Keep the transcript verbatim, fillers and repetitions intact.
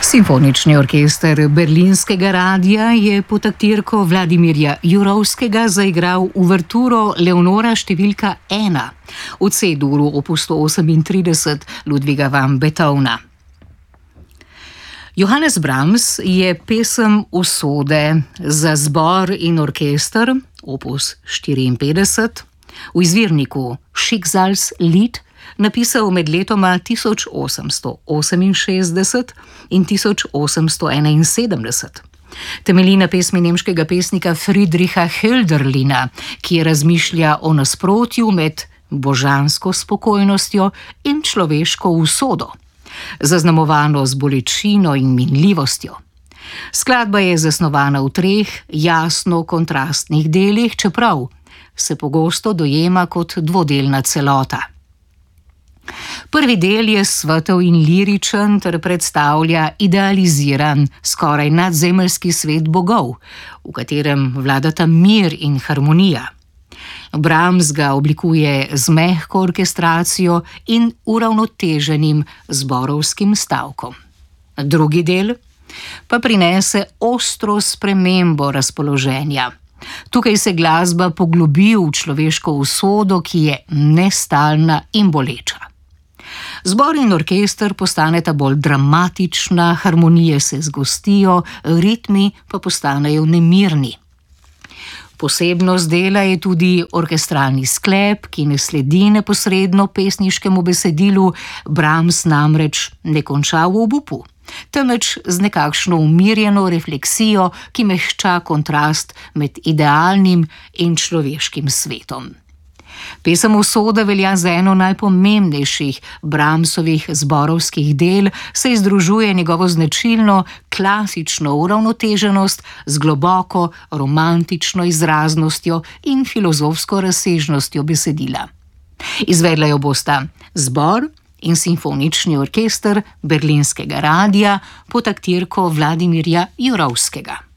Simfonični orkester Berlinskega radia je pod taktirko Vladimirja Jurovskega zaigral uverturo Leonora številka ena v C-duru opus sto osemintrideset Ludwiga van Beethovna. Johannes Brahms je pesem Usode za zbor in orkester opus štiriinpetdeset v izvirniku Schicksalslied napisal med letoma tisoč osemsto oseminšestdeset in tisoč osemsto enainsedemdeset. Temelji na pesmi nemškega pesnika Friedricha Hölderlina, ki razmišlja o nasprotju med božansko spokojnostjo in človeško usodo, zaznamovano z bolečino in minljivostjo. Skladba je zasnovana v treh jasno kontrastnih delih, čeprav se pogosto dojema kot dvodelna celota. Prvi del je svetel in liričen ter predstavlja idealiziran, skoraj nadzemeljski svet bogov, v katerem vladata mir in harmonija. Brahms ga oblikuje z mehko orkestracijo in uravnoteženim zborovskim stavkom. Drugi del pa prinese ostro spremembo razpoloženja. Tukaj se glasba poglobi v človeško usodo, ki je nestalna in boleča. Zbor in orkester postaneta bolj dramatična, harmonije se zgostijo, ritmi pa postanejo nemirni. Posebnost dela je tudi orkestralni sklep, ki ne sledi neposredno pesniškemu besedilu, Brahms namreč ne konča v obupu, temveč z nekakšno umirjeno refleksijo, ki mehča kontrast med idealnim in človeškim svetom. Pesem Usoda velja za eno najpomembnejših Brahmsovih zborovskih del, saj združuje njegovo značilno klasično uravnoteženost z globoko romantično izraznostjo in filozofsko razsežnostjo besedila. Izvedla jo bosta zbor in simfonični orkester Berlinskega radia pod taktirko Vladimirja Jurovskega.